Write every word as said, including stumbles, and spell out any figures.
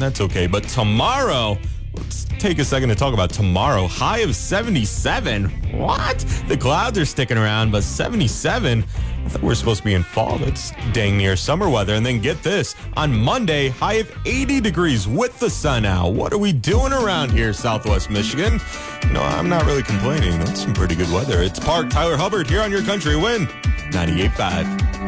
that's okay. But tomorrow, let's take a second to talk about tomorrow. High of seventy-seven. What? The clouds are sticking around, but seventy-seven? I thought we were supposed to be in fall. That's dang near summer weather. And then get this. On Monday, high of eighty degrees with the sun out. What are we doing around here, Southwest Michigan? No, I'm not really complaining. That's some pretty good weather. It's Park Tyler Hubbard here on your Country Wind ninety-eight point five.